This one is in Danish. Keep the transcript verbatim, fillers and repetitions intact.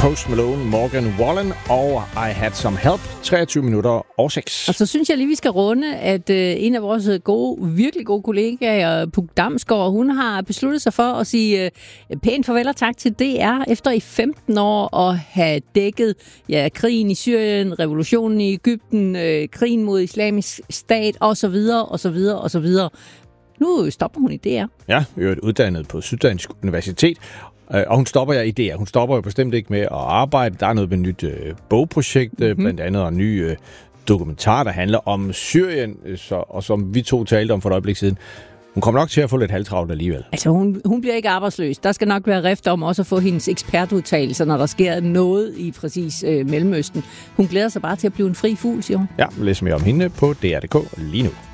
Post Malone, Morgan Wallen og I Had Some Help, treogtyve minutter og seks. Og så synes jeg lige, vi skal runde, at øh, en af vores gode, virkelig gode kollegaer, Puk Damsgaard, hun har besluttet sig for at sige øh, pænt farvel og tak til D R, efter i femten år at have dækket ja, krigen i Syrien, revolutionen i Egypten, øh, krigen mod Islamisk Stat osv. osv. osv. Nu stopper hun i D R. Ja, vi er uddannet på Syddansk Universitet. Og hun stopper jeg i det. Hun stopper jo bestemt ikke med at arbejde. Der er noget med et nyt øh, bogprojekt, mm-hmm. blandt andet og en ny øh, dokumentar, der handler om Syrien, så, og som vi to talte om for et øjeblik siden. Hun kommer nok til at få lidt halvtravlt alligevel. Altså, hun, hun bliver ikke arbejdsløs. Der skal nok være rift om også at få hendes ekspertudtalelser, når der sker noget i præcis øh, Mellemøsten. Hun glæder sig bare til at blive en fri fugl, siger hun. Ja, læs mere om hende på D R punktum d k lige nu.